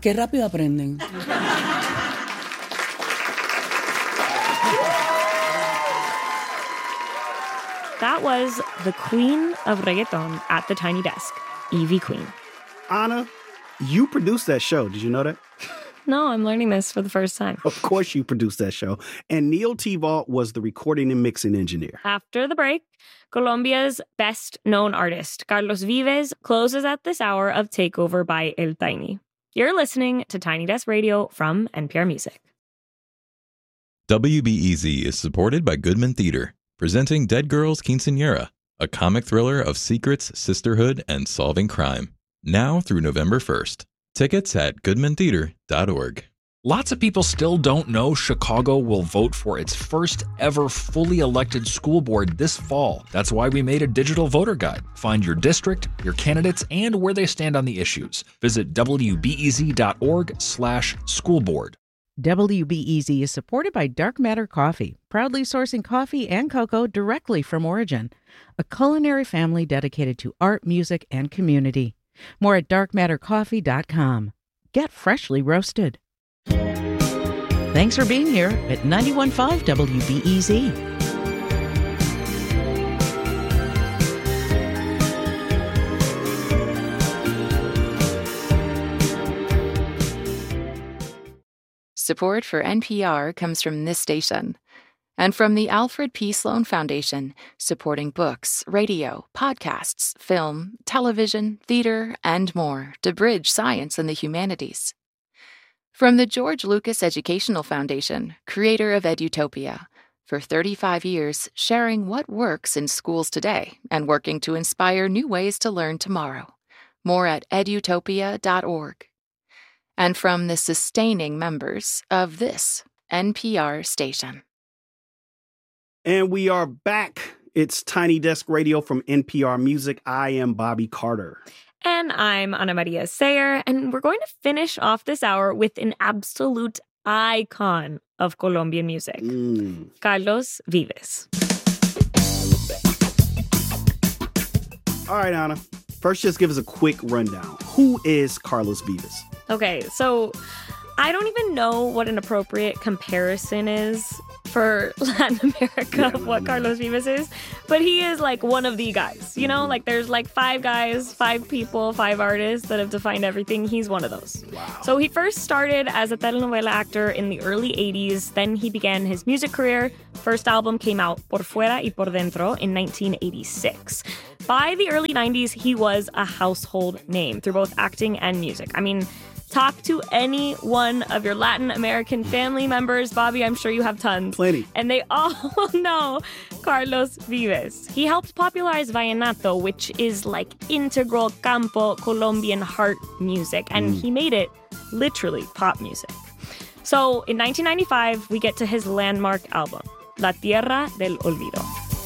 Qué rápido aprenden. That was the queen of reggaeton at the Tiny Desk, Ivy Queen. Anna, you produced that show. Did you know that? No, I'm learning this for the first time. Of course you produced that show. And Neil T-Vault was the recording and mixing engineer. After the break, Colombia's best-known artist, Carlos Vives, closes at this hour of Takeover by El Tiny. You're listening to Tiny Desk Radio from NPR Music. WBEZ is supported by Goodman Theater, presenting Dead Girls Quinceañera, a comic thriller of secrets, sisterhood, and solving crime. Now through November 1st. Tickets at goodmantheater.org. Lots of people still don't know Chicago will vote for its first ever fully elected school board this fall. That's why we made a digital voter guide. Find your district, your candidates, and where they stand on the issues. Visit wbez.org/schoolboard. WBEZ is supported by Dark Matter Coffee, proudly sourcing coffee and cocoa directly from origin, a culinary family dedicated to art, music, and community. More at darkmattercoffee.com. Get freshly roasted. Thanks for being here at 91.5 WBEZ. Support for NPR comes from this station and from the Alfred P. Sloan Foundation, supporting books, radio, podcasts, film, television, theater, and more to bridge science and the humanities. From the George Lucas Educational Foundation, creator of Edutopia, for 35 years sharing what works in schools today and working to inspire new ways to learn tomorrow. More at edutopia.org. And from the sustaining members of this NPR station. And we are back. It's Tiny Desk Radio from NPR Music. I am Bobby Carter. And I'm Ana Maria Sayer, and we're going to finish off this hour with an absolute icon of Colombian music, Carlos Vives. All right, Ana. First, just give us a quick rundown. Who is Carlos Vives? Okay, so I don't even know what an appropriate comparison is for Latin America of what Carlos Vives is, but he is like one of the guys, you know, like there's like 5 guys, 5 people, 5 artists that have defined everything. He's one of those. Wow. So he first started as a telenovela actor in the early 80s. Then he began his music career. First album came out, Por Fuera y Por Dentro, in 1986. By the early 90s, he was a household name through both acting and music. I mean, talk to any one of your Latin American family members. Bobby, I'm sure you have tons. Plenty. And they all know Carlos Vives. He helped popularize vallenato, which is like integral campo Colombian heart music. And he made it literally pop music. So in 1995, we get to his landmark album, La Tierra del Olvido.